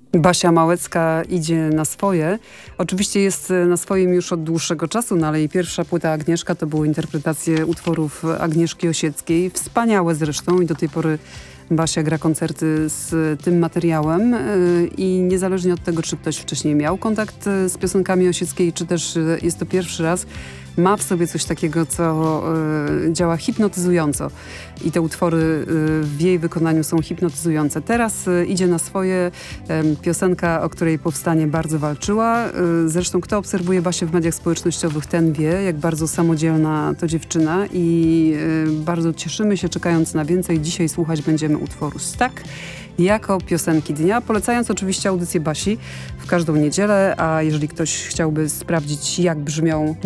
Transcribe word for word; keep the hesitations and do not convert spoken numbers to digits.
Basia Małecka idzie na swoje. Oczywiście jest na swoim już od dłuższego czasu, no ale jej pierwsza płyta Agnieszka to były interpretacje utworów Agnieszki Osieckiej. Wspaniałe zresztą i do tej pory Basia gra koncerty z tym materiałem i niezależnie od tego, czy ktoś wcześniej miał kontakt z piosenkami Osieckiej, czy też jest to pierwszy raz, ma w sobie coś takiego, co y, działa hipnotyzująco. I te utwory y, w jej wykonaniu są hipnotyzujące. Teraz y, idzie na swoje y, piosenka, o której powstanie bardzo walczyła. Y, zresztą kto obserwuje Basię w mediach społecznościowych, ten wie, jak bardzo samodzielna to dziewczyna i y, bardzo cieszymy się, czekając na więcej. Dzisiaj słuchać będziemy utworu Stak jako piosenki dnia, polecając oczywiście audycję Basi w każdą niedzielę, a jeżeli ktoś chciałby sprawdzić, jak brzmią